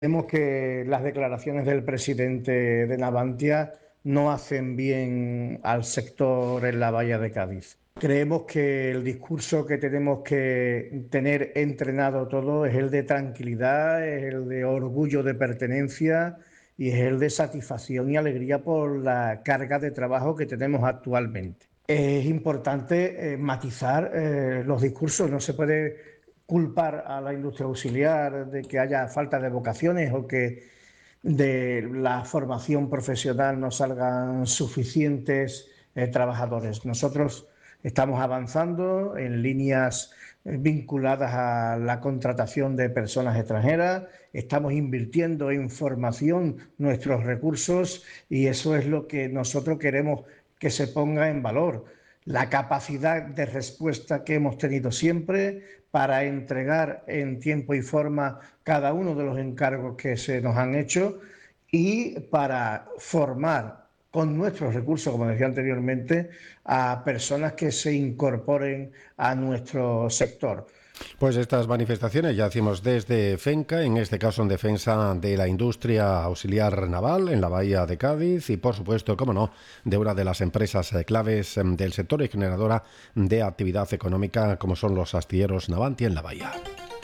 Vemos que las declaraciones del presidente de Navantia no hacen bien al sector en la bahía de Cádiz. Creemos que el discurso que tenemos que tener entrenado todo es el de tranquilidad, es el de orgullo de pertenencia y es el de satisfacción y alegría por la carga de trabajo que tenemos actualmente. Es importante matizar los discursos, no se puede culpar a la industria auxiliar de que haya falta de vocaciones o que de la formación profesional no salgan suficientes trabajadores. Nosotros estamos avanzando en líneas vinculadas a la contratación de personas extranjeras, estamos invirtiendo en formación nuestros recursos y eso es lo que nosotros queremos que se ponga en valor. La capacidad de respuesta que hemos tenido siempre para entregar en tiempo y forma cada uno de los encargos que se nos han hecho y para formar con nuestros recursos, como decía anteriormente, a personas que se incorporen a nuestro sector. Pues estas manifestaciones ya hacemos desde FENCA, en este caso en defensa de la industria auxiliar naval en la bahía de Cádiz y, por supuesto, como no, de una de las empresas claves del sector y generadora de actividad económica como son los astilleros Navantia en la bahía.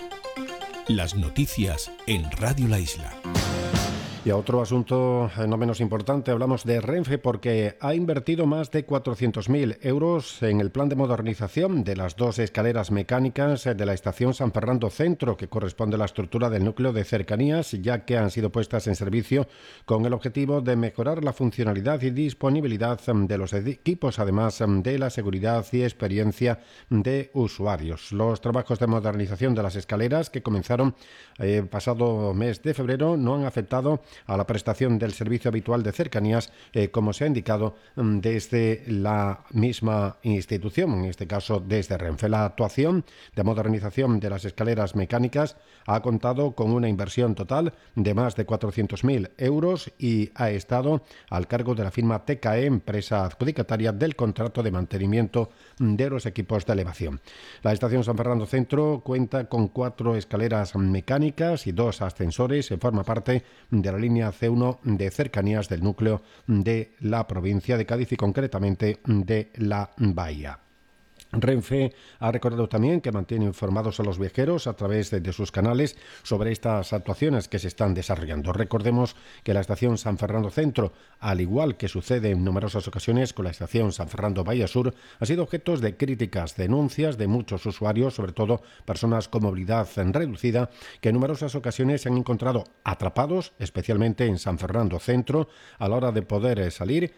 Las noticias en Radio La Isla. Y a otro asunto no menos importante, hablamos de Renfe porque ha invertido más de 400.000 euros en el plan de modernización de las dos escaleras mecánicas de la estación San Fernando Centro, que corresponde a la estructura del núcleo de cercanías, ya que han sido puestas en servicio con el objetivo de mejorar la funcionalidad y disponibilidad de los equipos, además de la seguridad y experiencia de usuarios. Los trabajos de modernización de las escaleras, que comenzaron pasado mes de febrero, no han afectado a la prestación del servicio habitual de cercanías, como se ha indicado desde la misma institución, en este caso desde Renfe. La actuación de modernización de las escaleras mecánicas ha contado con una inversión total de más de 400.000 euros y ha estado al cargo de la firma TKE, empresa adjudicataria del contrato de mantenimiento de los equipos de elevación. La estación San Fernando Centro cuenta con 4 escaleras mecánicas y 2 ascensores, forma parte de la línea C1 de cercanías del núcleo de la provincia de Cádiz y concretamente de la Bahía. Renfe ha recordado también que mantiene informados a los viajeros a través de sus canales sobre estas actuaciones que se están desarrollando. Recordemos que la estación San Fernando Centro, al igual que sucede en numerosas ocasiones con la estación San Fernando Bahía Sur, ha sido objeto de críticas, denuncias de muchos usuarios, sobre todo personas con movilidad reducida, que en numerosas ocasiones se han encontrado atrapados, especialmente en San Fernando Centro, a la hora de poder salir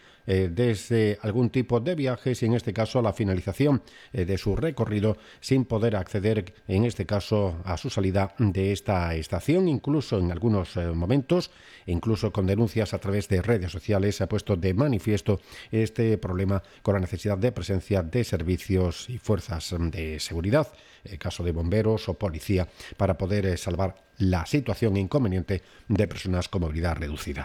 desde algún tipo de viajes y en este caso a la finalización de su recorrido sin poder acceder en este caso a su salida de esta estación. Incluso en algunos momentos, incluso con denuncias a través de redes sociales, se ha puesto de manifiesto este problema con la necesidad de presencia de servicios y fuerzas de seguridad, caso de bomberos o policía, para poder salvar la situación inconveniente de personas con movilidad reducida.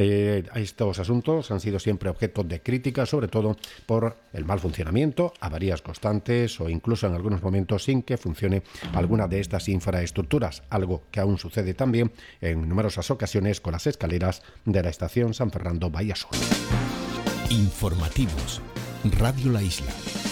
Estos asuntos han sido siempre objeto de crítica, sobre todo por el mal funcionamiento, averías constantes o incluso en algunos momentos sin que funcione alguna de estas infraestructuras, algo que aún sucede también en numerosas ocasiones con las escaleras de la estación San Fernando Bahía Sur. Informativos, Radio La Isla.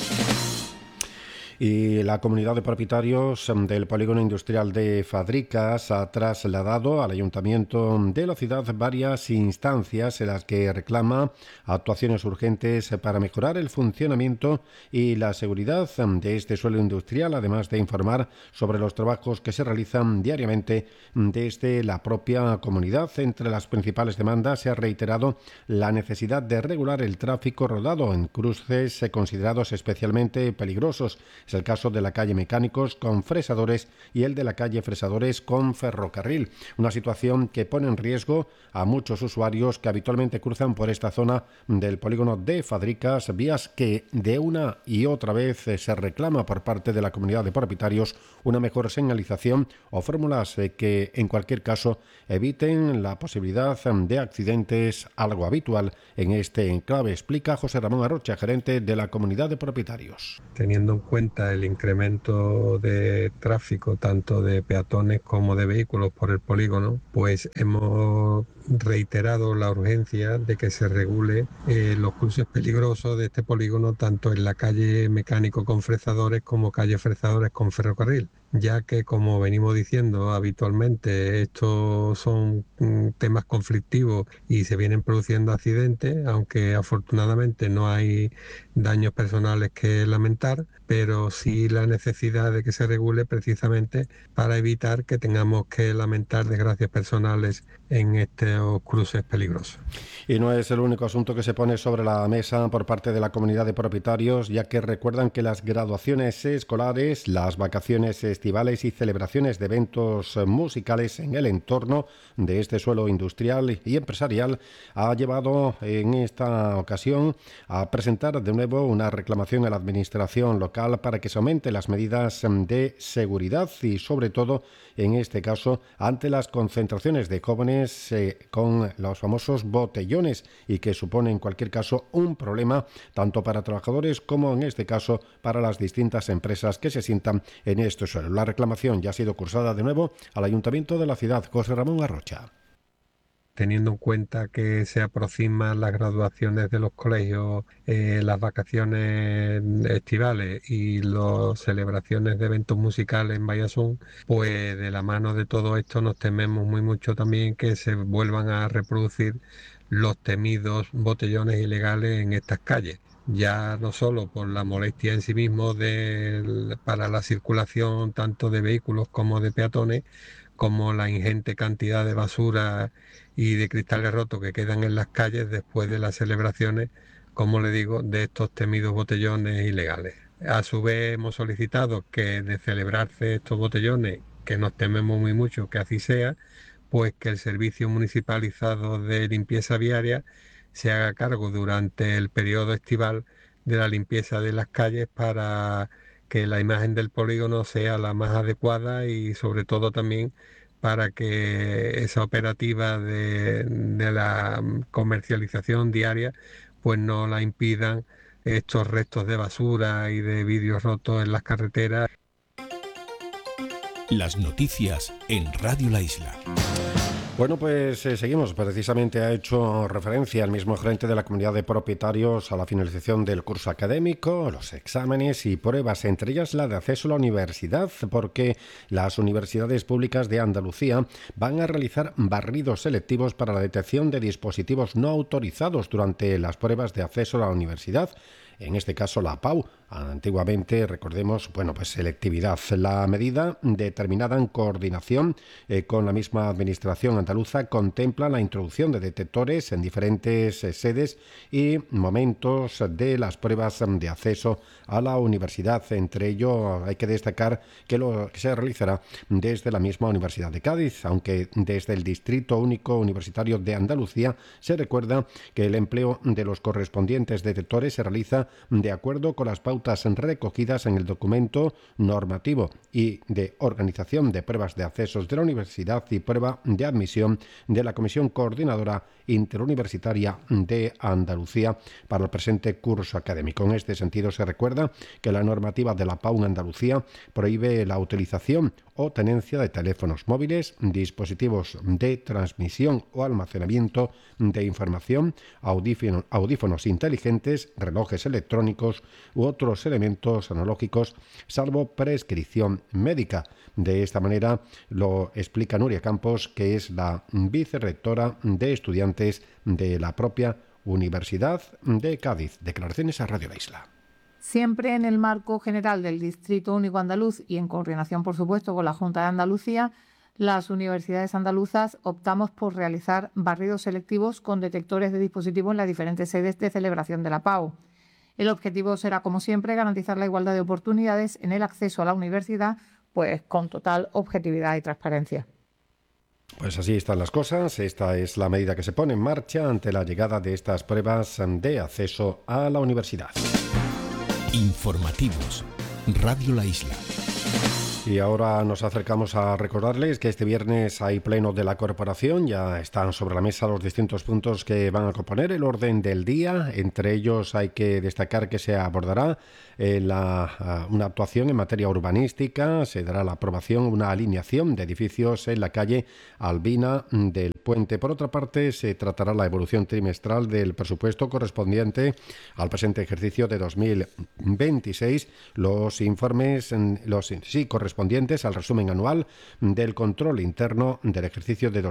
Y la comunidad de propietarios del polígono industrial de Fadricas ha trasladado al ayuntamiento de la ciudad varias instancias en las que reclama actuaciones urgentes para mejorar el funcionamiento y la seguridad de este suelo industrial, además de informar sobre los trabajos que se realizan diariamente desde la propia comunidad. Entre las principales demandas se ha reiterado la necesidad de regular el tráfico rodado en cruces considerados especialmente peligrosos. Es el caso de la calle Mecánicos con Fresadores y el de la calle Fresadores con Ferrocarril, una situación que pone en riesgo a muchos usuarios que habitualmente cruzan por esta zona del polígono de Fadricas, vías que de una y otra vez se reclama por parte de la comunidad de propietarios una mejor señalización o fórmulas que en cualquier caso eviten la posibilidad de accidentes, algo habitual en este enclave, explica José Ramón Arrocha, gerente de la comunidad de propietarios. Teniendo en cuenta cuenta el incremento de tráfico, tanto de peatones como de vehículos por el polígono, pues hemos reiterado la urgencia de que se regule los cruces peligrosos de este polígono, tanto en la calle Mecánico con Frezadores como calle Frezadores con Ferrocarril, ya que, como venimos diciendo habitualmente, estos son temas conflictivos y se vienen produciendo accidentes, aunque afortunadamente no hay daños personales que lamentar, pero sí la necesidad de que se regule precisamente para evitar que tengamos que lamentar desgracias personales en estos cruces peligrosos. Y no es el único asunto que se pone sobre la mesa por parte de la comunidad de propietarios, ya que recuerdan que las graduaciones escolares, las vacaciones estivales y celebraciones de eventos musicales en el entorno de este suelo industrial y empresarial ha llevado en esta ocasión a presentar de nuevo una reclamación a la administración local para que se aumenten las medidas de seguridad y, sobre todo, en este caso, ante las concentraciones de jóvenes con los famosos botellones, y que supone en cualquier caso un problema tanto para trabajadores como, en este caso, para las distintas empresas que se sientan en este suelo. La reclamación ya ha sido cursada de nuevo al Ayuntamiento de la ciudad. José Ramón Arrocha. Teniendo en cuenta que se aproximan las graduaciones de los colegios, las vacaciones estivales y las celebraciones de eventos musicales en Vallazón, pues de la mano de todo esto nos tememos muy mucho también que se vuelvan a reproducir los temidos botellones ilegales en estas calles. Ya no solo por la molestia en sí mismo para la circulación tanto de vehículos como de peatones, como la ingente cantidad de basura y de cristales rotos que quedan en las calles después de las celebraciones, como le digo, de estos temidos botellones ilegales. A su vez hemos solicitado que, de celebrarse estos botellones, que nos tememos muy mucho que así sea, pues que el servicio municipalizado de limpieza viaria se haga cargo durante el periodo estival de la limpieza de las calles para que la imagen del polígono sea la más adecuada y, sobre todo, también para que esa operativa de la comercialización diaria pues no la impidan estos restos de basura y de vidrios rotos en las carreteras. Las noticias en Radio La Isla. Bueno, pues seguimos. Precisamente ha hecho referencia el mismo gerente de la comunidad de propietarios a la finalización del curso académico, los exámenes y pruebas, entre ellas la de acceso a la universidad, porque las universidades públicas de Andalucía van a realizar barridos selectivos para la detección de dispositivos no autorizados durante las pruebas de acceso a la universidad. En este caso la PAU, antiguamente, recordemos, pues selectividad. La medida, determinada en coordinación con la misma administración andaluza, contempla la introducción de detectores en diferentes sedes y momentos de las pruebas de acceso a la universidad. Entre ello, hay que destacar que lo que se realizará desde la misma Universidad de Cádiz, aunque desde el Distrito Único Universitario de Andalucía se recuerda que el empleo de los correspondientes detectores se realiza de acuerdo con las pautas recogidas en el documento normativo y de organización de pruebas de accesos de la universidad y prueba de admisión de la Comisión Coordinadora Interuniversitaria de Andalucía para el presente curso académico. En este sentido, se recuerda que la normativa de la PAU en Andalucía prohíbe la utilización o tenencia de teléfonos móviles, dispositivos de transmisión o almacenamiento de información, audífonos inteligentes, relojes electrónicos u otros elementos analógicos, salvo prescripción médica. De esta manera lo explica Nuria Campos, que es la vicerrectora de estudiantes de la propia Universidad de Cádiz. Declaraciones a Radio La Isla. Siempre en el marco general del Distrito Único Andaluz y en coordinación, por supuesto, con la Junta de Andalucía, las universidades andaluzas optamos por realizar barridos selectivos con detectores de dispositivos en las diferentes sedes de celebración de la PAU. El objetivo será, como siempre, garantizar la igualdad de oportunidades en el acceso a la universidad, pues con total objetividad y transparencia. Pues así están las cosas. Esta es la medida que se pone en marcha ante la llegada de estas pruebas de acceso a la universidad. Informativos. Radio La Isla. Y ahora nos acercamos a recordarles que este viernes hay pleno de la corporación. Ya están sobre la mesa los distintos puntos que van a componer el orden del día. Entre ellos hay que destacar que se abordará una actuación en materia urbanística. Se dará la aprobación, una alineación de edificios en la calle Albina del Puente. Por otra parte, se tratará la evolución trimestral del presupuesto correspondiente al presente ejercicio de 2026. Los informes correspondientes al resumen anual del control interno del ejercicio de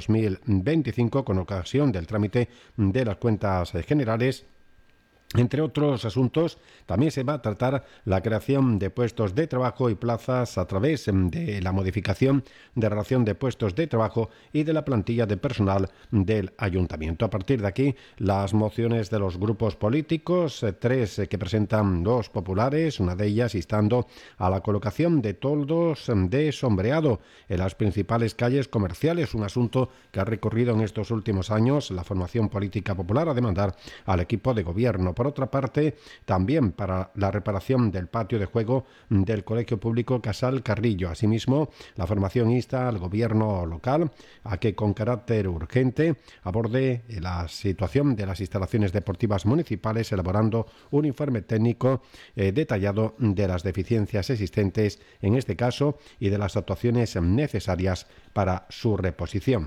2025 con ocasión del trámite de las cuentas generales. Entre otros asuntos, también se va a tratar la creación de puestos de trabajo y plazas a través de la modificación de relación de puestos de trabajo y de la plantilla de personal del ayuntamiento. A partir de aquí, las mociones de los grupos políticos, 3 que presentan los populares, una de ellas instando a la colocación de toldos de sombreado en las principales calles comerciales, un asunto que ha recorrido en estos últimos años la formación política popular a demandar al equipo de gobierno. Por otra parte, también para la reparación del patio de juego del Colegio Público Casal Carrillo. Asimismo, la formación insta al gobierno local a que con carácter urgente aborde la situación de las instalaciones deportivas municipales, elaborando un informe técnico detallado de las deficiencias existentes en este caso y de las actuaciones necesarias para su reposición.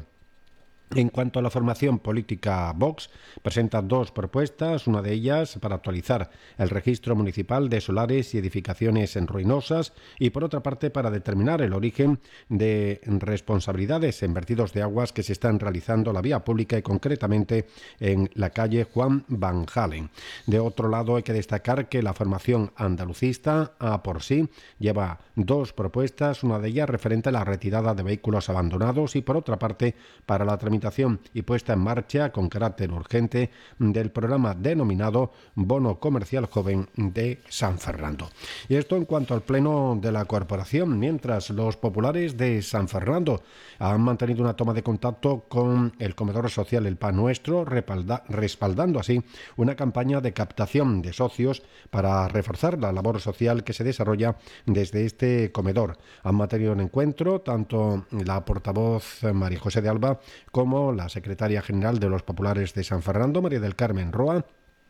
En cuanto a la formación política, Vox presenta 2 propuestas, una de ellas para actualizar el registro municipal de solares y edificaciones ruinosas y por otra parte para determinar el origen de responsabilidades en vertidos de aguas que se están realizando en la vía pública y concretamente en la calle Juan Van Halen. De otro lado, hay que destacar que la formación andalucista A por sí lleva 2 propuestas, una de ellas referente a la retirada de vehículos abandonados y por otra parte para la tramitación y puesta en marcha con carácter urgente del programa denominado Bono Comercial Joven de San Fernando. Y esto en cuanto al pleno de la corporación, mientras los populares de San Fernando han mantenido una toma de contacto con el comedor social El Pan Nuestro, respaldando así una campaña de captación de socios para reforzar la labor social que se desarrolla desde este comedor. Han mantenido un encuentro tanto la portavoz María José de Alba como la secretaria general de los populares de San Fernando, María del Carmen Roa.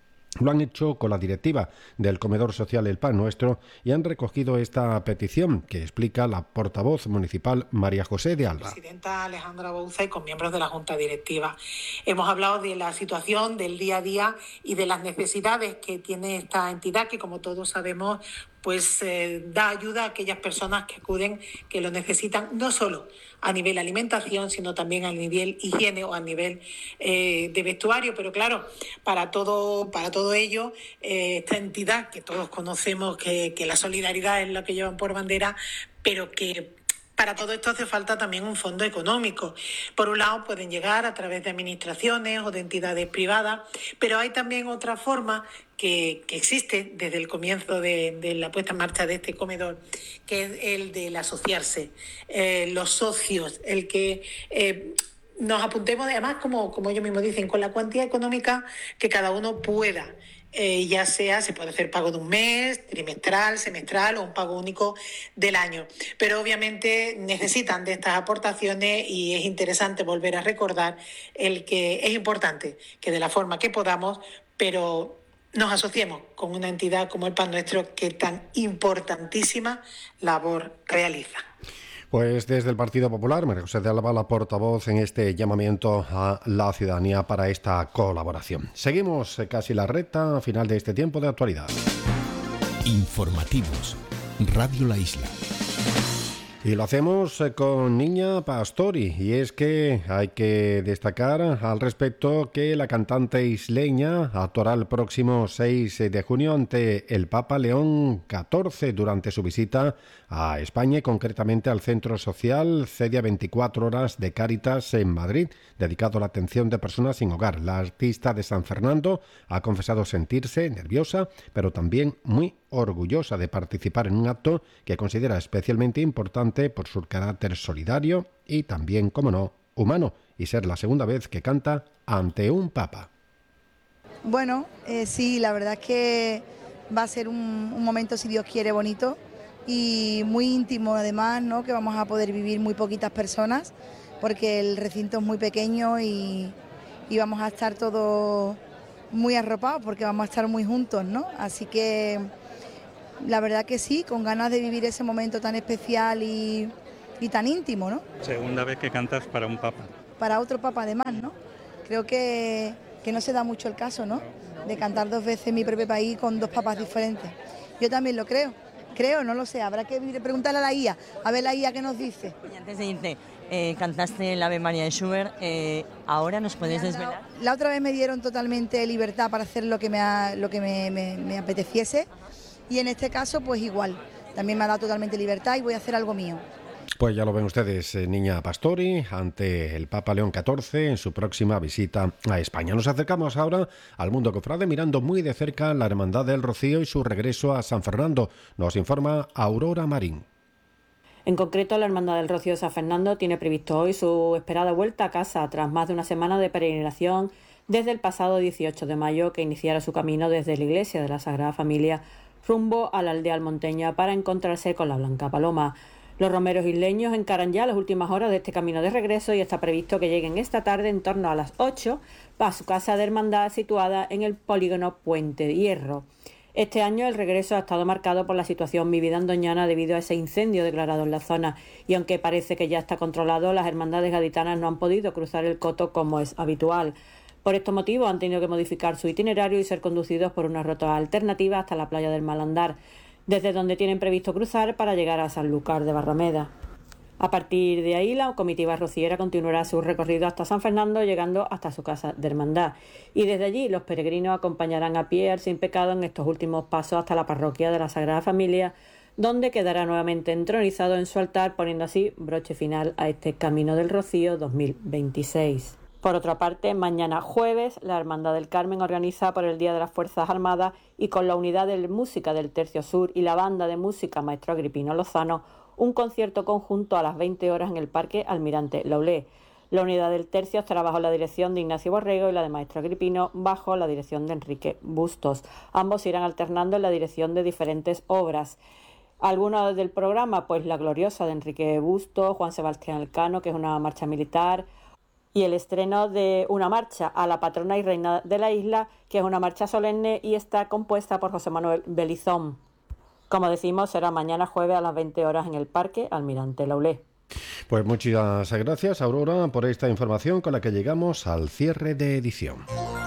Lo han hecho con la directiva del comedor social El Pan Nuestro y han recogido esta petición que explica la portavoz municipal María José de Alba. Presidenta Alejandra Bouza y con miembros de la Junta Directiva. Hemos hablado de la situación del día a día y de las necesidades que tiene esta entidad que, como todos sabemos, pues da ayuda a aquellas personas que acuden, que lo necesitan, no solo a nivel alimentación, sino también a nivel higiene o a nivel de vestuario. Pero claro, para todo ello, esta entidad que todos conocemos, que la solidaridad es lo que llevan por bandera, pero que para todo esto hace falta también un fondo económico. Por un lado, pueden llegar a través de administraciones o de entidades privadas, pero hay también otra forma que existe desde el comienzo de la puesta en marcha de este comedor, que es el del asociarse, los socios, el que nos apuntemos, además, como ellos mismos dicen, con la cuantía económica que cada uno pueda. Ya sea, se puede hacer pago de un mes, trimestral, semestral o un pago único del año. Pero obviamente necesitan de estas aportaciones y es interesante volver a recordar el que es importante que de la forma que podamos, pero nos asociemos con una entidad como El Pan Nuestro que tan importantísima labor realiza. Pues desde el Partido Popular, María José de Alba, la portavoz en este llamamiento a la ciudadanía para esta colaboración. Seguimos casi la recta final de este tiempo de actualidad. Informativos. Radio La Isla. Y lo hacemos con Niña Pastori, y es que hay que destacar al respecto que la cantante isleña actuará el próximo 6 de junio ante el Papa León XIV durante su visita a España y concretamente al Centro Social Cedia 24 Horas de Cáritas en Madrid, dedicado a la atención de personas sin hogar. La artista de San Fernando ha confesado sentirse nerviosa, pero también muy orgullosa de participar en un acto que considera especialmente importante por su carácter solidario y también, como no, humano, y ser la segunda vez que canta ante un papa. Bueno, sí, la verdad es que va a ser un momento, si Dios quiere, bonito, y muy íntimo además, ¿no? Que vamos a poder vivir muy poquitas personas porque el recinto es muy pequeño y vamos a estar todos muy arropados porque vamos a estar muy juntos, ¿no? Así que la verdad que sí, con ganas de vivir ese momento tan especial y tan íntimo, ¿no? Segunda vez que cantas para un papa. Para otro papa además, ¿no? Creo que no se da mucho el caso, ¿no? De cantar 2 veces en mi propio país con 2 papas diferentes. Yo también lo creo. Creo, no lo sé, habrá que preguntarle a la IA, a ver la IA qué nos dice. Y antes de irte, cantaste el Ave María de Schubert, ¿ahora nos puedes desvelar? La otra vez me dieron totalmente libertad para hacer lo que me apeteciese y en este caso pues igual, también me ha dado totalmente libertad y voy a hacer algo mío. Pues ya lo ven ustedes, Niña Pastori, ante el Papa León XIV en su próxima visita a España. Nos acercamos ahora al mundo cofrade, mirando muy de cerca la Hermandad del Rocío y su regreso a San Fernando. Nos informa Aurora Marín. En concreto, la Hermandad del Rocío de San Fernando tiene previsto hoy su esperada vuelta a casa tras más de una semana de peregrinación desde el pasado 18 de mayo, que iniciara su camino desde la iglesia de la Sagrada Familia rumbo a la aldea almonteña para encontrarse con la Blanca Paloma. Los romeros isleños encaran ya las últimas horas de este camino de regreso y está previsto que lleguen esta tarde en torno a las 8 a su casa de hermandad situada en el polígono Puente de Hierro. Este año el regreso ha estado marcado por la situación vivida en Doñana debido a ese incendio declarado en la zona y aunque parece que ya está controlado, las hermandades gaditanas no han podido cruzar el coto como es habitual. Por estos motivos han tenido que modificar su itinerario y ser conducidos por una ruta alternativa hasta la playa del Malandar, desde donde tienen previsto cruzar para llegar a Sanlúcar de Barrameda. A partir de ahí, la comitiva rociera continuará su recorrido hasta San Fernando, llegando hasta su casa de hermandad. Y desde allí, los peregrinos acompañarán a pie al Sin Pecado en estos últimos pasos hasta la parroquia de la Sagrada Familia, donde quedará nuevamente entronizado en su altar, poniendo así broche final a este Camino del Rocío 2026. Por otra parte, mañana jueves, la Hermandad del Carmen organiza por el Día de las Fuerzas Armadas y con la unidad de música del Tercio Sur y la banda de música Maestro Agripino Lozano, un concierto conjunto a las 20 horas en el Parque Almirante Laulé. La unidad del Tercio estará bajo la dirección de Ignacio Borrego y la de Maestro Agripino bajo la dirección de Enrique Bustos. Ambos irán alternando en la dirección de diferentes obras. Algunos del programa, pues La Gloriosa de Enrique Bustos, Juan Sebastián Elcano, que es una marcha militar, y el estreno de una marcha a la patrona y reina de la isla, que es una marcha solemne y está compuesta por José Manuel Belizón. Como decimos, será mañana jueves a las 20 horas en el Parque Almirante Laulé. Pues muchas gracias, Aurora, por esta información con la que llegamos al cierre de edición.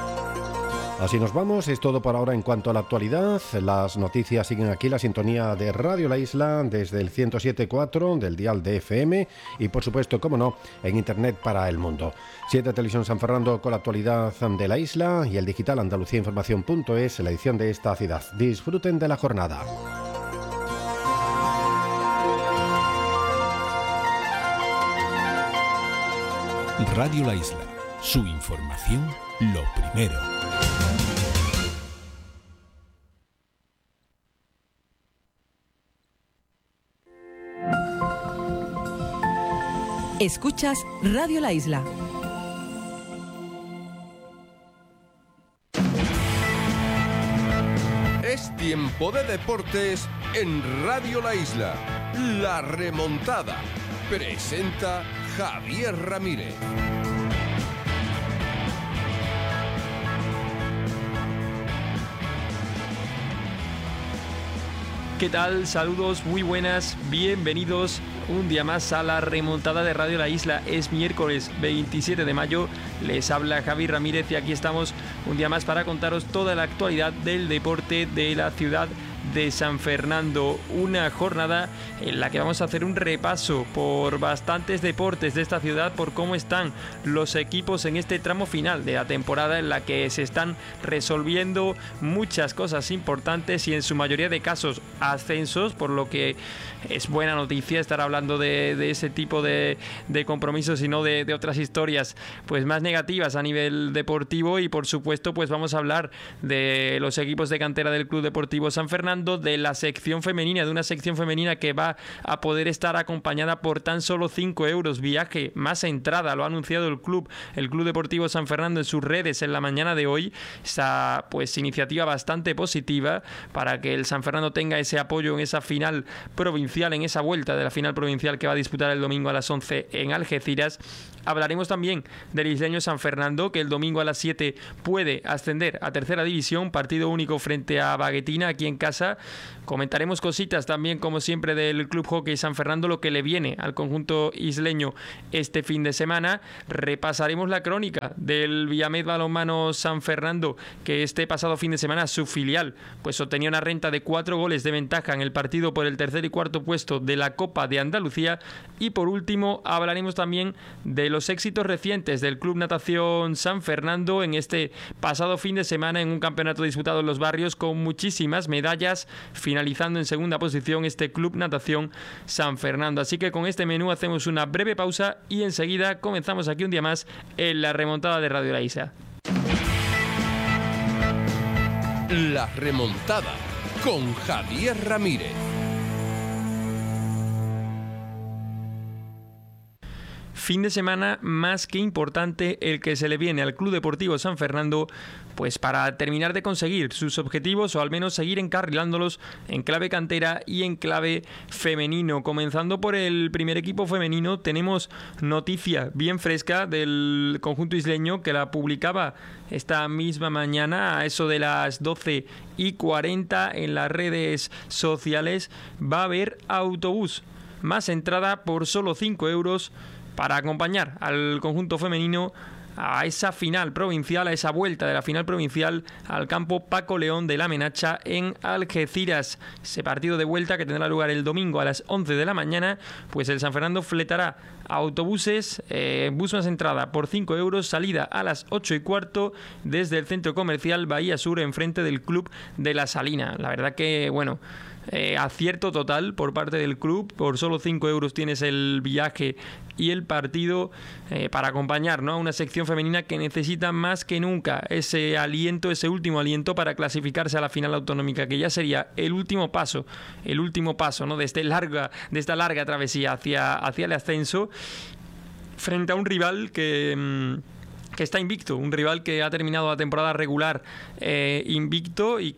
Así nos vamos, es todo por ahora en cuanto a la actualidad. Las noticias siguen aquí, la sintonía de Radio La Isla desde el 107.4 del dial de FM y por supuesto, como no, en internet para el mundo. 7 Televisión San Fernando con la actualidad de la isla y el digital andaluciainformación.es, la edición de esta ciudad. Disfruten de la jornada. Radio La Isla, su información, lo primero. Escuchas Radio La Isla. Es tiempo de deportes en Radio La Isla. La remontada. Presenta Javier Ramírez. ¿Qué tal? Saludos, muy buenas, bienvenidos un día más a la remontada de Radio La Isla. Es miércoles 27 de mayo, les habla Javi Ramírez y aquí estamos un día más para contaros toda la actualidad del deporte de la ciudad de San Fernando. Una jornada en la que vamos a hacer un repaso por bastantes deportes de esta ciudad, por cómo están los equipos en este tramo final de la temporada en la que se están resolviendo muchas cosas importantes y en su mayoría de casos ascensos, por lo que es buena noticia estar hablando de ese tipo de compromisos y no de otras historias pues más negativas a nivel deportivo. Y por supuesto pues vamos a hablar de los equipos de cantera del Club Deportivo San Fernando, Fernando de la sección femenina, de una sección femenina que va a poder estar acompañada por tan solo 5 euros, viaje más entrada, lo ha anunciado el Club Deportivo San Fernando en sus redes en la mañana de hoy. Esa pues iniciativa bastante positiva para que el San Fernando tenga ese apoyo en esa final provincial, en esa vuelta de la final provincial que va a disputar el domingo a las 11 en Algeciras. Hablaremos también del isleño San Fernando, que el domingo a las 7 puede ascender a tercera división, partido único frente a Baguetina aquí en casa. Comentaremos cositas también, como siempre, del Club Hockey San Fernando, lo que le viene al conjunto isleño este fin de semana. Repasaremos la crónica del Villamed Balonmano San Fernando, que este pasado fin de semana su filial pues obtenía una renta de 4 goles de ventaja en el partido por el tercer y cuarto puesto de la Copa de Andalucía. Y por último hablaremos también de los éxitos recientes del Club Natación San Fernando en este pasado fin de semana en un campeonato disputado en los barrios con muchísimas medallas, finalizando en segunda posición este Club Natación San Fernando. Así que con este menú hacemos una breve pausa y enseguida comenzamos aquí un día más en la remontada de Radio La Isla. La remontada con Javier Ramírez. Fin de semana más que importante el que se le viene al Club Deportivo San Fernando, pues para terminar de conseguir sus objetivos o al menos seguir encarrilándolos en clave cantera y en clave femenino. Comenzando por el primer equipo femenino, tenemos noticia bien fresca del conjunto isleño que la publicaba esta misma mañana a eso de las 12:40 en las redes sociales. Va a haber autobús, más entrada por solo 5 euros para acompañar al conjunto femenino a esa final provincial, a esa vuelta de la final provincial al campo Paco León de la Menacha en Algeciras. Ese partido de vuelta que tendrá lugar el domingo a las 11 de la mañana, pues el San Fernando fletará autobuses, bus más entrada por 5 euros, salida a las 8:15 desde el centro comercial Bahía Sur enfrente del Club de la Salina. La verdad que, bueno, acierto total por parte del club. Por solo 5 euros tienes el viaje y el partido para acompañar, ¿no?, a una sección femenina que necesita más que nunca ese aliento, ese último aliento para clasificarse a la final autonómica, que ya sería el último paso, ¿no?, de esta larga travesía hacia el ascenso, frente a un rival que está invicto, un rival que ha terminado la temporada regular invicto y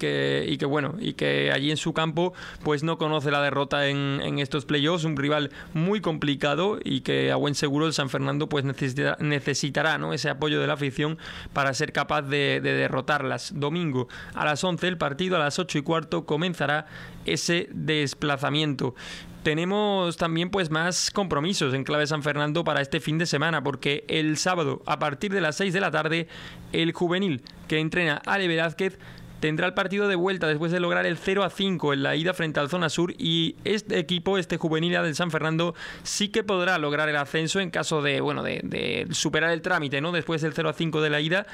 que allí en su campo pues no conoce la derrota en estos playoffs, un rival muy complicado y que a buen seguro el San Fernando pues necesitará, ¿no?, ese apoyo de la afición para ser capaz de derrotarlas. Domingo a las 11 el partido, a las 8:15 comenzará ese desplazamiento. Tenemos también pues más compromisos en clave San Fernando para este fin de semana, porque el sábado a partir de las 6 de la tarde el juvenil que entrena Ale Velázquez tendrá el partido de vuelta después de lograr el 0-5 en la ida frente al Zona Sur, y este juvenil del San Fernando sí que podrá lograr el ascenso en caso de superar el trámite, ¿no?, después del 0-5 de la ida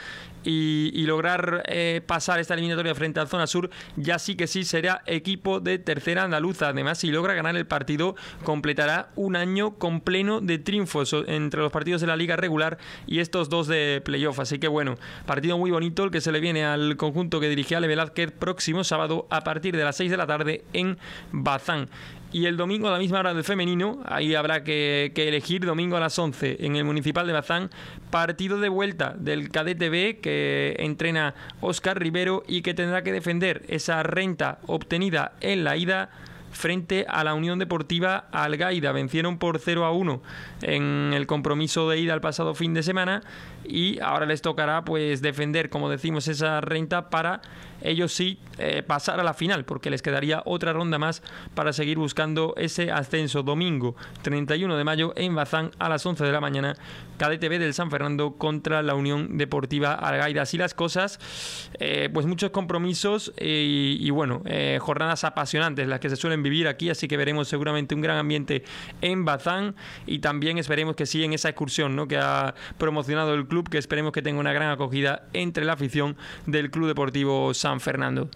y lograr pasar esta eliminatoria frente al Zona Sur. Ya sí que sí será equipo de tercera andaluza. Además, si logra ganar el partido, completará un año con pleno de triunfos entre los partidos de la liga regular y estos dos de playoff. Así que bueno, partido muy bonito el que se le viene al conjunto que dirigía Ale Velázquez próximo sábado a partir de las 6 de la tarde en Bazán. Y el domingo a la misma hora del femenino, ahí habrá que elegir, domingo a las 11 en el Municipal de Bazán, partido de vuelta del Cadete B que entrena Óscar Rivero y que tendrá que defender esa renta obtenida en la ida frente a la Unión Deportiva Algaida. Vencieron por 0-1 en el compromiso de ida el pasado fin de semana y ahora les tocará pues defender, como decimos, esa renta para ellos sí pasar a la final, porque les quedaría otra ronda más para seguir buscando ese ascenso. Domingo 31 de mayo en Bazán a las 11 de la mañana, Cadete B del San Fernando contra la Unión Deportiva Algaida. Así las cosas, pues muchos compromisos y jornadas apasionantes las que se suelen vivir aquí, así que veremos seguramente un gran ambiente en Bazán y también esperemos que sí en esa excursión, ¿no?, que ha promocionado el club, que esperemos que tenga una gran acogida entre la afición del Club Deportivo San Fernando.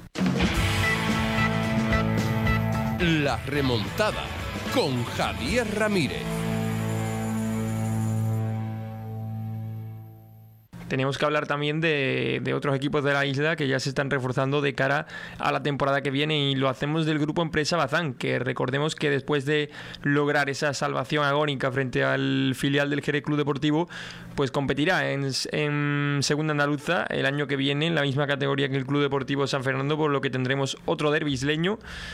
La remontada con Javier Ramírez. tenemos que hablar también de otros equipos de la isla que ya se están reforzando de cara a la temporada que viene, y lo hacemos del grupo Empresa Bazán, que recordemos que después de lograr esa salvación agónica frente al filial del Jerez Club Deportivo, pues competirá en Segunda Andaluza el año que viene en la misma categoría que el Club Deportivo San Fernando, por lo que tendremos otro derbi isleño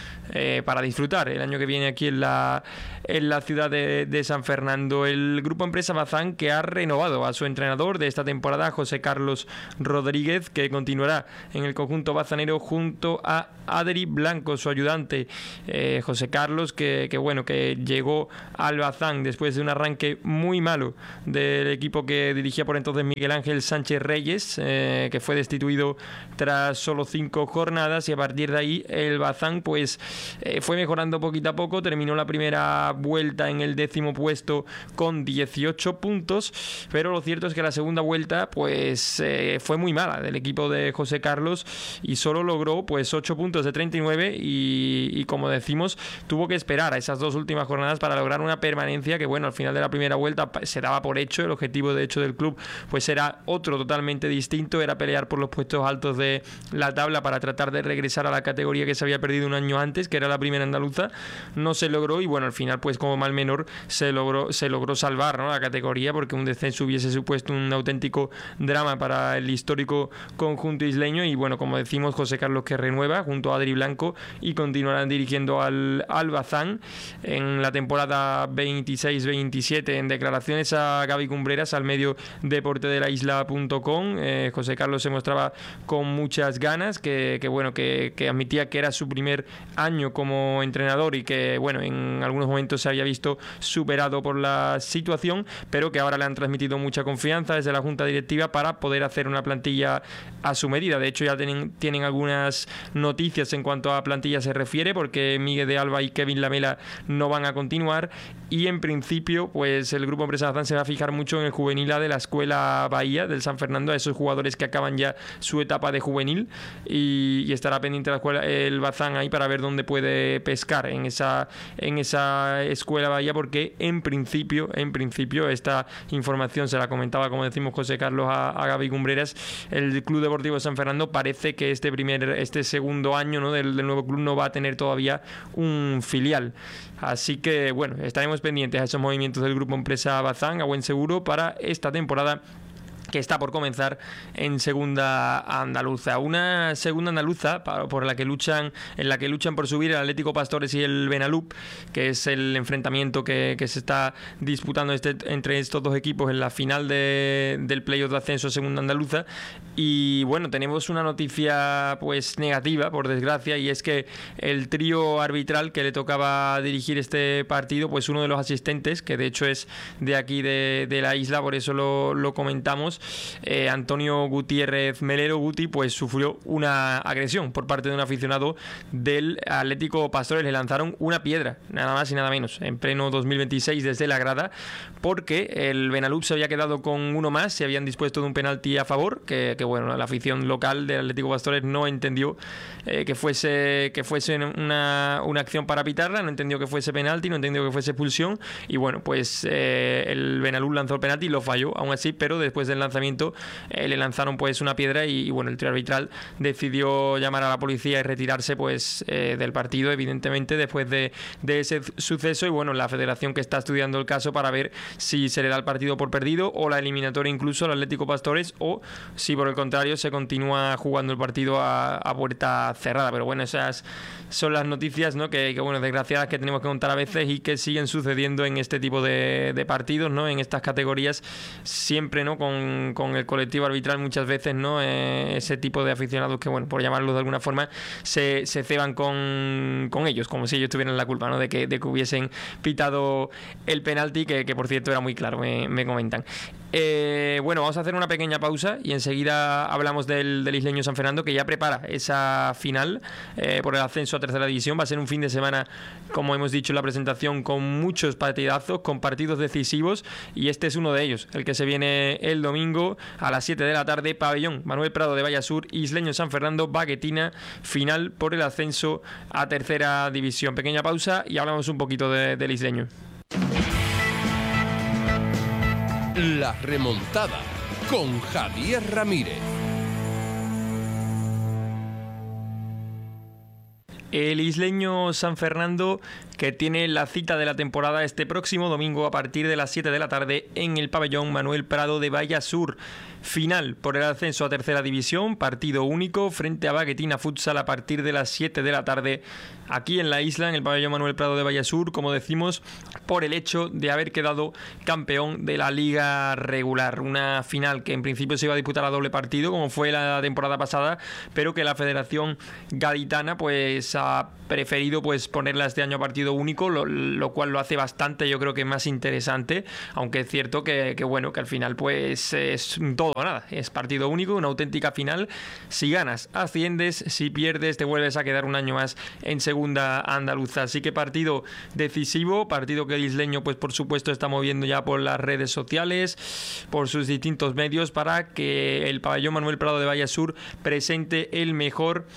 para disfrutar el año que viene aquí en la ciudad de San Fernando. El grupo Empresa Bazán, que ha renovado a su entrenador de esta temporada, José Carlos Rodríguez, que continuará en el conjunto bazanero junto a Adri Blanco, su ayudante. José Carlos, que llegó al Bazán después de un arranque muy malo del equipo que dirigía por entonces Miguel Ángel Sánchez Reyes, que fue destituido tras solo 5 jornadas, y a partir de ahí el Bazán pues fue mejorando poquito a poco. Terminó la primera vuelta en el 10º puesto con 18 puntos, pero lo cierto es que la segunda vuelta pues fue muy mala del equipo de José Carlos, y solo logró pues 8 puntos de 39, y como decimos, tuvo que esperar a esas 2 últimas jornadas para lograr una permanencia que, bueno, al final de la primera vuelta se daba por hecho. El objetivo de hecho del club pues era otro totalmente distinto, era pelear por los puestos altos de la tabla para tratar de regresar a la categoría que se había perdido un año antes, que era la primera andaluza. No se logró, y bueno, al final pues como mal menor se logró salvar, ¿no?, la categoría, porque un descenso hubiese supuesto un auténtico drama para el histórico conjunto isleño. Y bueno, como decimos, José Carlos, que renueva junto a Adri Blanco y continuarán dirigiendo al Bazán en la temporada 26-27. En declaraciones a Gaby Cumbreras, al medio deporte de la isla.com, José Carlos se mostraba con muchas ganas, que admitía que era su primer año como entrenador, y que bueno, en algunos momentos se había visto superado por la situación, pero que ahora le han transmitido mucha confianza desde la junta directiva para poder hacer una plantilla a su medida. De hecho, ya tienen algunas noticias en cuanto a plantilla se refiere, porque Miguel de Alba y Kevin Lamela no van a continuar, y en principio pues el grupo Empresa Bazán se va a fijar mucho en el juvenil A de la Escuela Bahía del San Fernando, a esos jugadores que acaban ya su etapa de juvenil, y estará pendiente el Bazán ahí para ver dónde puede pescar en esa Escuela Bahía, porque en principio esta información se la comentaba, como decimos, José Carlos a Gaby Cumbreras. El Club Deportivo San Fernando parece que este segundo año, ¿no?, del nuevo club no va a tener todavía un filial. Así que bueno, estaremos pendientes a esos movimientos del grupo Empresa Bazán, a buen seguro, para esta temporada que está por comenzar en Segunda Andaluza. Una Segunda Andaluza en la que luchan por subir el Atlético Pastores y el Benalup, que es el enfrentamiento que se está disputando entre estos dos equipos en la final del playoff de ascenso a Segunda Andaluza. Y bueno, tenemos una noticia pues negativa, por desgracia, y es que el trío arbitral que le tocaba dirigir este partido, pues uno de los asistentes, que de hecho es de aquí de la isla, por eso lo comentamos, Antonio Gutiérrez Melero, Guti, pues sufrió una agresión por parte de un aficionado del Atlético Pastores. Le lanzaron una piedra, nada más y nada menos, en pleno 2026 desde la grada, porque el Benalup se había quedado con uno más, se habían dispuesto de un penalti a favor, que bueno, la afición local del Atlético Pastores no entendió que fuese una acción para pitarla, no entendió que fuese penalti, no entendió que fuese expulsión, y bueno, pues el Benalup lanzó el penalti y lo falló aún así, pero después del lanzamiento le lanzaron pues una piedra, y bueno, el trío arbitral decidió llamar a la policía y retirarse pues del partido, evidentemente, después de ese suceso. Y bueno, la federación, que está estudiando el caso para ver si se le da el partido por perdido o la eliminatoria incluso al Atlético Pastores, o si por el contrario se continúa jugando el partido a puerta cerrada. Pero bueno, esas son las noticias, ¿no?, que bueno, desgraciadas, que tenemos que contar a veces y que siguen sucediendo en este tipo de partidos, ¿no?, en estas categorías, siempre, ¿no?, con el colectivo arbitral muchas veces, ¿no?, ese tipo de aficionados que, bueno, por llamarlos de alguna forma, se ceban con ellos, como si ellos tuvieran la culpa, ¿no?, de que hubiesen pitado el penalti, que por cierto era muy claro, me comentan. Bueno, vamos a hacer una pequeña pausa y enseguida hablamos del isleño San Fernando, que ya prepara esa final por el ascenso a tercera división. Va a ser un fin de semana, como hemos dicho en la presentación, con muchos partidazos, con partidos decisivos, y este es uno de ellos, el que se viene el domingo a las 7 de la tarde, pabellón Manuel Prado de Vallasur, isleño San Fernando, Baquetina, final por el ascenso a tercera división. Pequeña pausa y hablamos un poquito del isleño. La remontada con Javier Ramírez. El isleño San Fernando, que tiene la cita de la temporada este próximo domingo a partir de las 7 de la tarde en el pabellón Manuel Prado de Vallasur. Final por el ascenso a tercera división, partido único frente a Baguetina Futsal a partir de las 7 de la tarde aquí en la isla, en el pabellón Manuel Prado de Vallasur, como decimos, por el hecho de haber quedado campeón de la liga regular. Una final que en principio se iba a disputar a doble partido, como fue la temporada pasada, pero que la Federación Gaditana pues ha preferido pues ponerla este año a partido único, lo cual lo hace bastante, yo creo que más interesante, aunque es cierto que bueno, que al final pues es todo o nada, es partido único, una auténtica final. Si ganas, asciendes, si pierdes, te vuelves a quedar un año más en segunda andaluza. Así que partido decisivo, partido que el isleño pues por supuesto está moviendo ya por las redes sociales, por sus distintos medios, para que el pabellón Manuel Prado de Vallasur presente el mejor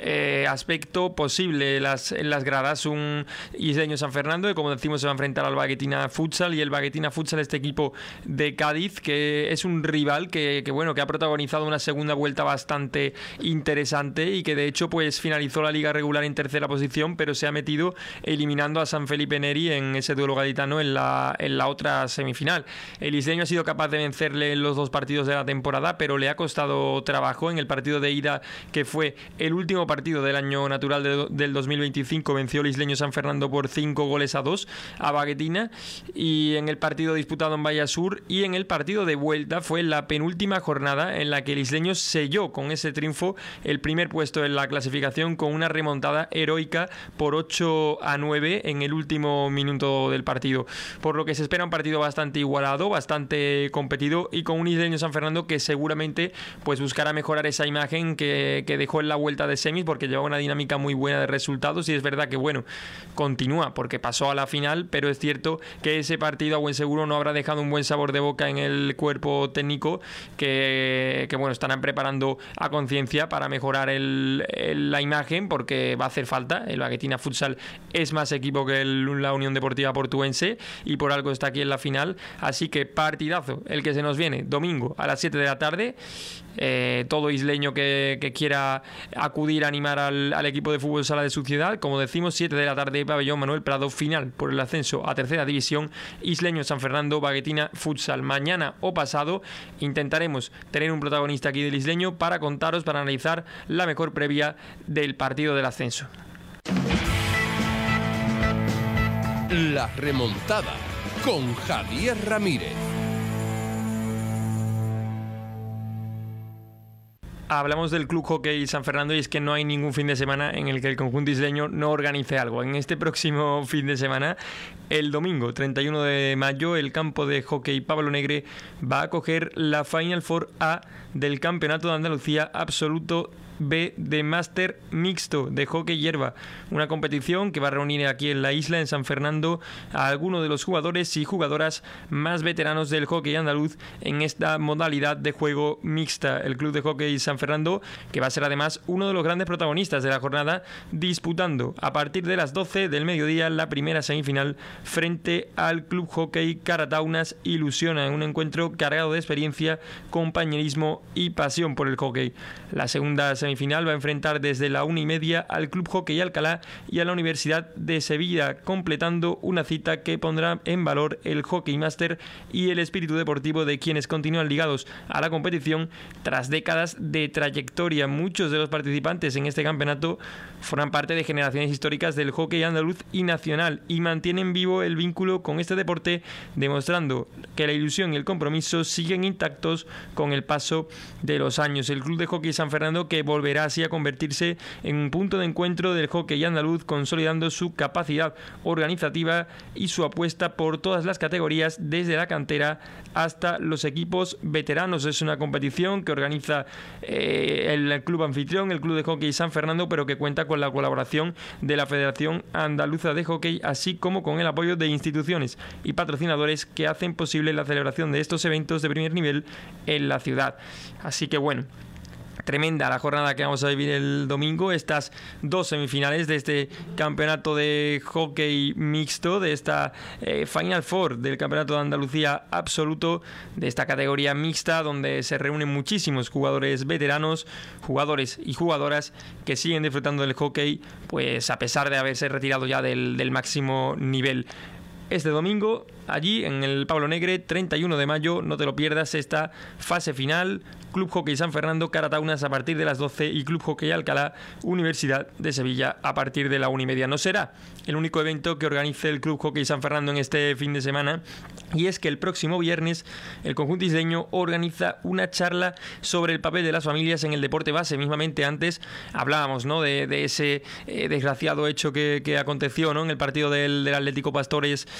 aspecto posible en las gradas. Un isleño San Fernando que, como decimos, se va a enfrentar al Baguetina Futsal, y el Baguetina Futsal, este equipo de Cádiz, que es un rival que ha protagonizado una segunda vuelta bastante interesante y que de hecho pues finalizó la liga regular en tercera posición, pero se ha metido eliminando a San Felipe Neri en ese duelo gaditano en la otra semifinal. El isleño ha sido capaz de vencerle en los dos partidos de la temporada, pero le ha costado trabajo. En el partido de ida, que fue el último partido del año natural del 2025, venció el isleño San Fernando por 5-2 a Baguetina, y en el partido disputado en Vallasur y en el partido de vuelta fue la penúltima jornada en la que el isleño selló con ese triunfo el primer puesto en la clasificación con una remontada heroica por 8-9 en el último minuto del partido, por lo que se espera un partido bastante igualado, bastante competido, y con un isleño San Fernando que seguramente pues buscará mejorar esa imagen que dejó en la vuelta de semis, porque llevaba una dinámica muy buena de resultados, y es verdad que bueno, continúa porque pasó a la final, pero es cierto que ese partido a buen seguro no habrá dejado un buen sabor de boca en el cuerpo técnico que bueno, estarán preparando a conciencia para mejorar la imagen, porque va a hacer falta. El Baguetina Futsal es más equipo que la Unión Deportiva Portuense, y por algo está aquí en la final. Así que partidazo el que se nos viene domingo a las 7 de la tarde. Todo isleño que quiera acudir a animar al equipo de fútbol sala de su ciudad, como decimos, 7 de la tarde, pabellón Manuel Prado, final por el ascenso a tercera división, isleño San Fernando, Baguetina Futsal. Mañana o pasado intentaremos tener un protagonista aquí del isleño para contaros, para analizar la mejor previa del partido del ascenso. La remontada con Javier Ramírez. Hablamos del Club Hockey San Fernando, y es que no hay ningún fin de semana en el que el conjunto isleño no organice algo. En este próximo fin de semana, el domingo 31 de mayo, el campo de hockey Pablo Negre va a acoger la Final Four A del Campeonato de Andalucía Absoluto B de Máster Mixto de Hockey Hierba, una competición que va a reunir aquí en la isla, en San Fernando, a algunos de los jugadores y jugadoras más veteranos del hockey andaluz en esta modalidad de juego mixta. El Club de Hockey San Fernando, que va a ser además uno de los grandes protagonistas de la jornada, disputando a partir de las 12 del mediodía la primera semifinal frente al Club Hockey Carataunas Ilusiona, en un encuentro cargado de experiencia, compañerismo y pasión por el hockey. La segunda semifinal va a enfrentar desde la 1:30 al Club Hockey Alcalá y a la Universidad de Sevilla, completando una cita que pondrá en valor el hockey máster y el espíritu deportivo de quienes continúan ligados a la competición tras décadas de trayectoria. Muchos de los participantes en este campeonato forman parte de generaciones históricas del hockey andaluz y nacional, y mantienen vivo el vínculo con este deporte, demostrando que la ilusión y el compromiso siguen intactos con el paso de los años. El Club de Hockey San Fernando, que volverá así a convertirse en un punto de encuentro del hockey andaluz, consolidando su capacidad organizativa y su apuesta por todas las categorías, desde la cantera hasta los equipos veteranos. Es una competición que organiza el club anfitrión, el Club de Hockey San Fernando, pero que cuenta con la colaboración de la Federación Andaluza de Hockey, así como con el apoyo de instituciones y patrocinadores que hacen posible la celebración de estos eventos de primer nivel en la ciudad. Así que bueno, tremenda la jornada que vamos a vivir el domingo. Estas 2 semifinales de este campeonato de hockey mixto, de esta Final Four del Campeonato de Andalucía absoluto, de esta categoría mixta, donde se reúnen muchísimos jugadores veteranos, jugadores y jugadoras que siguen disfrutando del hockey, pues a pesar de haberse retirado ya del máximo nivel. Este domingo, allí en el Pablo Negre, 31 de mayo, no te lo pierdas, esta fase final. Club Hockey San Fernando, Carataunas a partir de las 12 y Club Hockey Alcalá, Universidad de Sevilla a partir de la 1:30. No será el único evento que organice el Club Hockey San Fernando en este fin de semana, y es que el próximo viernes el conjunto isleño organiza una charla sobre el papel de las familias en el deporte base. Mismamente antes hablábamos, ¿no?, de ese desgraciado hecho que aconteció, ¿no?, en el partido del Atlético Pastores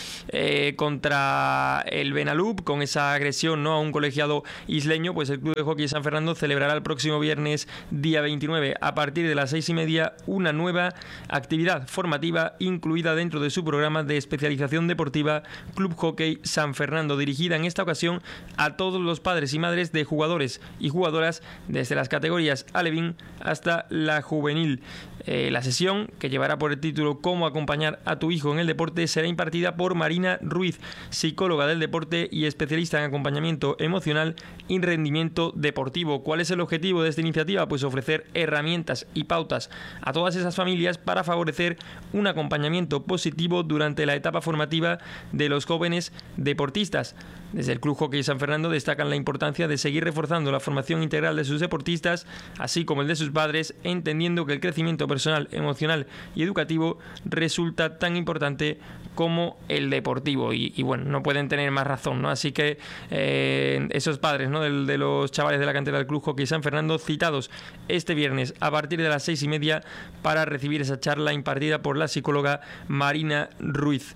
contra el Benalub, con esa agresión, ¿no?, a un colegiado isleño. Pues el Club de Hockey San Fernando celebrará el próximo viernes, día 29, a partir de las 6:30, una nueva actividad formativa incluida dentro de su programa de especialización deportiva Club Hockey San Fernando, dirigida en esta ocasión a todos los padres y madres de jugadores y jugadoras desde las categorías alevín hasta la juvenil. La sesión, que llevará por el título Cómo acompañar a tu hijo en el deporte, será impartida por Marina Ruiz, psicóloga del deporte y especialista en acompañamiento emocional y rendimiento deportivo. ¿Cuál es el objetivo de esta iniciativa? Pues ofrecer herramientas y pautas a todas esas familias para favorecer un acompañamiento positivo durante la etapa formativa de los jóvenes deportistas. Desde el Club Hockey San Fernando destacan la importancia de seguir reforzando la formación integral de sus deportistas, así como el de sus padres, entendiendo que el crecimiento personal, emocional y educativo resulta tan importante como el deportivo. Y bueno, no pueden tener más razón, ¿no? Así que esos padres, ¿no?, de los chavales de la cantera del Club Hockey San Fernando, citados este viernes a partir de las 6:30 para recibir esa charla impartida por la psicóloga Marina Ruiz.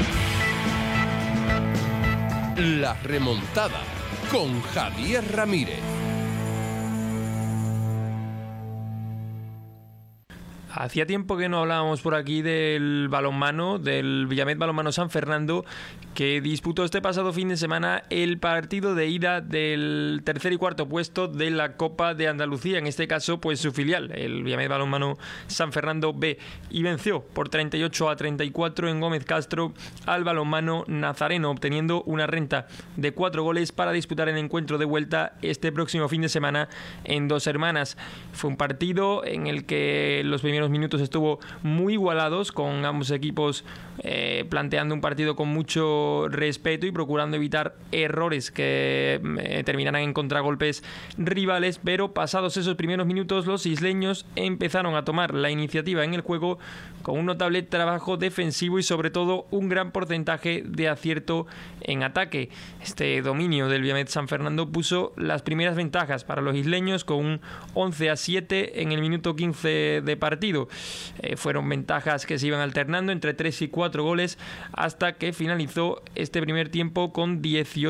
La remontada con Javier Ramírez. Hacía tiempo que no hablábamos por aquí del balonmano, del Villamet Balonmano San Fernando, que disputó este pasado fin de semana el partido de ida del tercer y cuarto puesto de la Copa de Andalucía, en este caso pues su filial, el Villamet Balonmano San Fernando B, y venció por 38-34 en Gómez Castro al balonmano nazareno, obteniendo una renta de 4 goles para disputar el encuentro de vuelta este próximo fin de semana en Dos Hermanas. Fue un partido en el que los primeros minutos estuvo muy igualados, con ambos equipos planteando un partido con mucho respeto y procurando evitar errores que terminaran en contragolpes rivales, pero pasados esos primeros minutos los isleños empezaron a tomar la iniciativa en el juego con un notable trabajo defensivo y sobre todo un gran porcentaje de acierto en ataque. Este dominio del Villamet San Fernando puso las primeras ventajas para los isleños con un 11-7 en el minuto 15 de partido. Fueron ventajas que se iban alternando entre 3 y 4 goles hasta que finalizó este primer tiempo con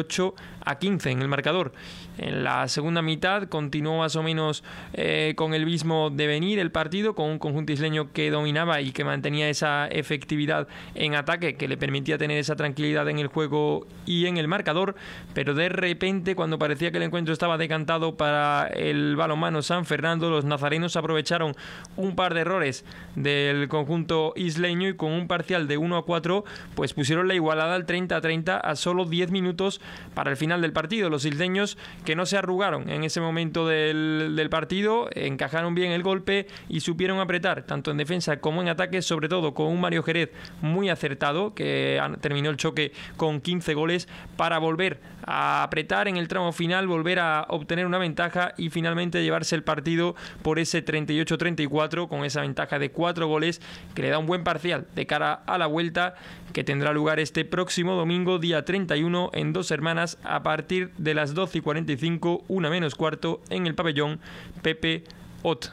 18-15 en el marcador. En la segunda mitad continuó más o menos con el mismo devenir el partido, con un conjunto isleño que dominaba y que mantenía esa efectividad en ataque que le permitía tener esa tranquilidad en el juego y en el marcador, pero de repente, cuando parecía que el encuentro estaba decantado para el balonmano San Fernando, los nazarenos aprovecharon un par de errores del conjunto isleño y con un parcial de 1-4 pues pusieron la igualada al 30-30 a solo 10 minutos para el final del partido. Los isleños, que no se arrugaron en ese momento del partido, encajaron bien el golpe y supieron apretar tanto en defensa como en ataque, sobre todo con un Mario Jerez muy acertado, que terminó el choque con 15 goles, para volver a apretar en el tramo final, volver a obtener una ventaja y finalmente llevarse el partido por ese 38-34 con esa ventaja de 4 goles que le da un buen parcial de cara a la vuelta, que tendrá lugar este próximo domingo, día 31, en Dos Hermanas a partir de las 12:45, 1 menos cuarto, en el pabellón Pepe Ot.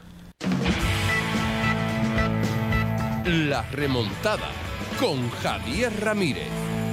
La remontada con Javier Ramírez.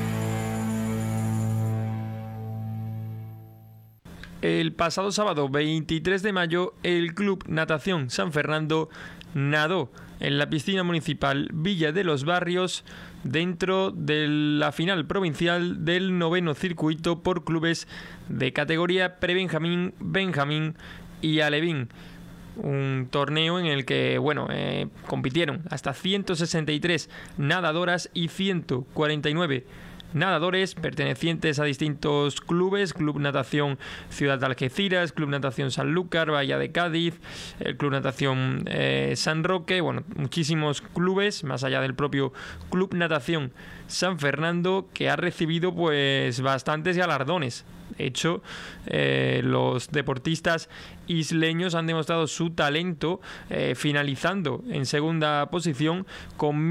El pasado sábado 23 de mayo, el Club Natación San Fernando nadó en la piscina municipal Villa de los Barrios dentro de la final provincial del 9º circuito por clubes de categoría prebenjamín, benjamín y alevín. un torneo en el que, bueno, compitieron hasta 163 nadadoras y 149 nadadores pertenecientes a distintos clubes: Club Natación Ciudad de Algeciras, Club Natación Sanlúcar, Bahía de Cádiz, el Club Natación San Roque, bueno, muchísimos clubes, más allá del propio Club Natación San Fernando, que ha recibido pues bastantes galardones. De hecho, los deportistas isleños han demostrado su talento, finalizando en segunda posición con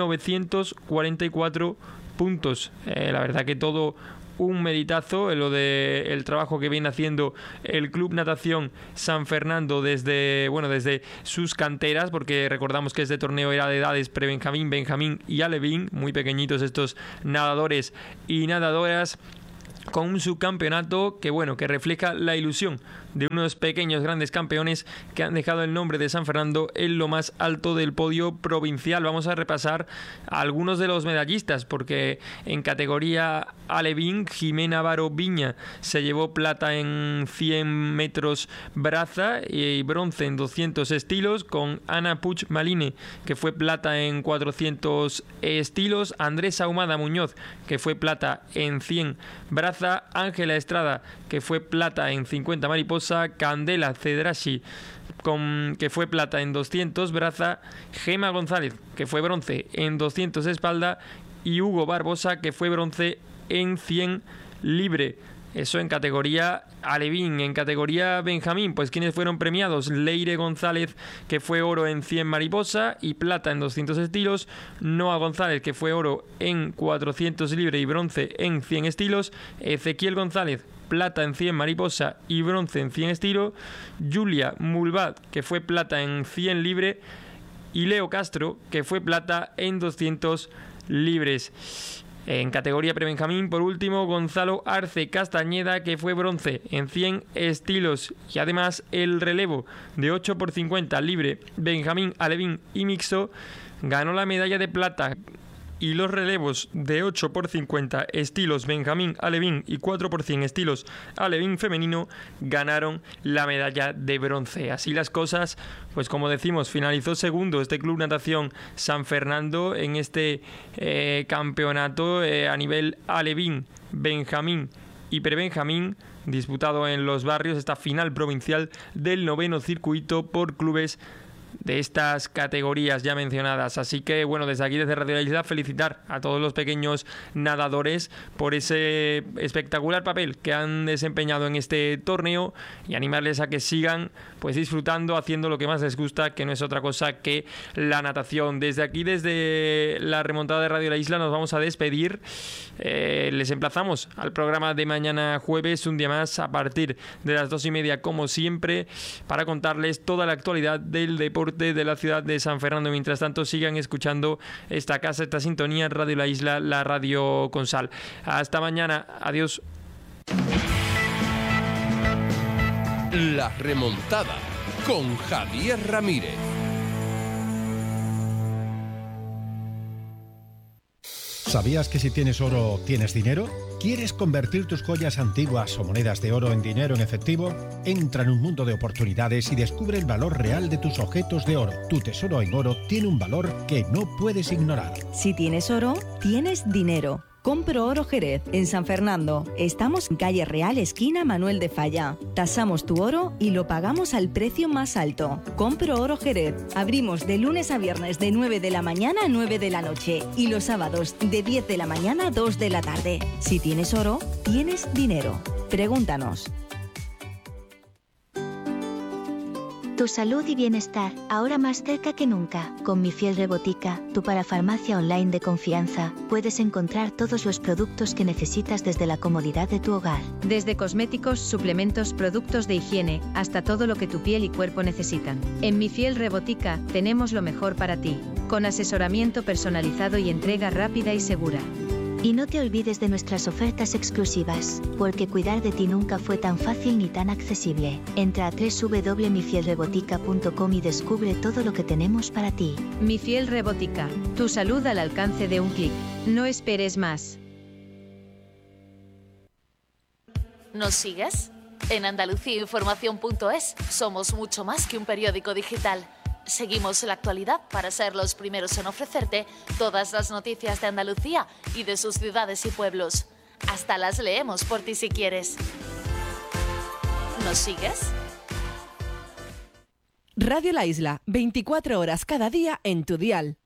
1.944 puntos. La verdad que todo un meritazo lo de el trabajo que viene haciendo el Club Natación San Fernando desde sus canteras, porque recordamos que este torneo era de edades prebenjamín, benjamín y alevín, muy pequeñitos estos nadadores y nadadoras, con un subcampeonato que refleja la ilusión de unos pequeños grandes campeones que han dejado el nombre de San Fernando en lo más alto del podio provincial. Vamos a repasar a algunos de los medallistas, porque en categoría alevín, Jimena Varo Viña se llevó plata en 100 metros braza y bronce en 200 estilos, con Ana Puig Maline, que fue plata en 400 estilos, Andrés Ahumada Muñoz, que fue plata en 100 braza, Ángela Estrada, que fue plata en 50 mariposa, Candela Cedraschi, que fue plata en 200 braza, Gema González, que fue bronce en 200 espalda, y Hugo Barbosa, que fue bronce en 100 libre. Eso en categoría alevín. En categoría benjamín, pues quienes fueron premiados: Leire González, que fue oro en 100 mariposa y plata en 200 estilos, Noa González, que fue oro en 400 libre y bronce en 100 estilos, Ezequiel González, plata en 100 mariposa y bronce en 100 estilo, Julia Mulvad, que fue plata en 100 libre, y Leo Castro, que fue plata en 200 libres. En categoría prebenjamín, por último, Gonzalo Arce Castañeda, que fue bronce en 100 estilos, y además el relevo de 8x50 libre, benjamín, alevín y mixto, ganó la medalla de plata, y los relevos de 8x50 estilos benjamín, alevín y 4x100 estilos alevín femenino ganaron la medalla de bronce. Así las cosas, pues como decimos, finalizó segundo este Club Natación San Fernando en este campeonato a nivel alevín, benjamín y prebenjamín, disputado en Los Barrios, esta final provincial del 9º circuito por clubes de estas categorías ya mencionadas. Así que desde aquí, desde Radio La Isla, felicitar a todos los pequeños nadadores por ese espectacular papel que han desempeñado en este torneo, y animarles a que sigan pues disfrutando, haciendo lo que más les gusta, que no es otra cosa que la natación. Desde aquí, desde la remontada de Radio La Isla, nos vamos a despedir. Les emplazamos al programa de mañana jueves, un día más, a partir de las 2:30, como siempre, para contarles toda la actualidad del deporte de la ciudad de San Fernando. Mientras tanto, sigan escuchando esta casa, esta sintonía, Radio La Isla, la radio con sal. Hasta mañana, adiós. La remontada con Javier Ramírez. ¿Sabías que si tienes oro, tienes dinero? ¿Quieres convertir tus joyas antiguas o monedas de oro en dinero en efectivo? Entra en un mundo de oportunidades y descubre el valor real de tus objetos de oro. Tu tesoro en oro tiene un valor que no puedes ignorar. Si tienes oro, tienes dinero. Compro Oro Jerez, en San Fernando. Estamos en calle Real, esquina Manuel de Falla. Tasamos tu oro y lo pagamos al precio más alto. Compro Oro Jerez. Abrimos de lunes a viernes de 9 de la mañana a 9 de la noche y los sábados de 10 de la mañana a 2 de la tarde. Si tienes oro, tienes dinero. Pregúntanos. Tu salud y bienestar, ahora más cerca que nunca. Con Mi Fiel Rebotica, tu parafarmacia online de confianza, puedes encontrar todos los productos que necesitas desde la comodidad de tu hogar. Desde cosméticos, suplementos, productos de higiene, hasta todo lo que tu piel y cuerpo necesitan. En Mi Fiel Rebotica, tenemos lo mejor para ti, con asesoramiento personalizado y entrega rápida y segura. Y no te olvides de nuestras ofertas exclusivas, porque cuidar de ti nunca fue tan fácil ni tan accesible. Entra a www.mifielrebotica.com y descubre todo lo que tenemos para ti. Mi Fiel Rebotica, tu salud al alcance de un clic. No esperes más. ¿Nos sigues? En andaluciainformación.es somos mucho más que un periódico digital. Seguimos la actualidad para ser los primeros en ofrecerte todas las noticias de Andalucía y de sus ciudades y pueblos. Hasta las leemos por ti si quieres. ¿Nos sigues? Radio La Isla, 24 horas cada día en tu dial.